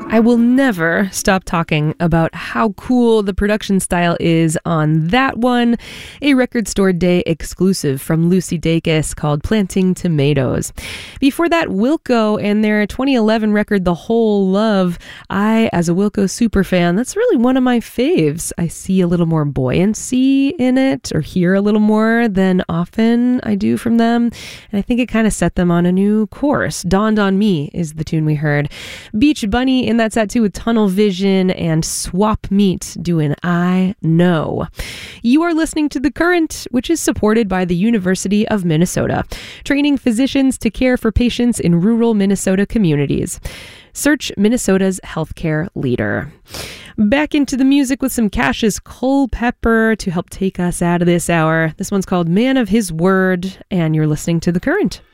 I will never stop talking about how cool the production style is on that one, a Record Store Day exclusive from Lucy Dacus called Planting Tomatoes. Before that, Wilco and their 2011 record, The Whole Love. I, as a Wilco superfan, that's really one of my faves. I see a little more buoyancy in it, or hear a little more than often I do from them, and I think it kind of set them on a new course. Dawned on Me is the tune we heard. Beach Bunny in that set too with Tunnel Vision, and Swap Meat doing I Know. You are listening to The Current, which is supported by the University of Minnesota, training physicians to care for patients in rural Minnesota communities. Search Minnesota's healthcare leader. Back into the music with some Cassius Culpepper to help take us out of this hour. This one's called Man of His Word, and you're listening to The Current.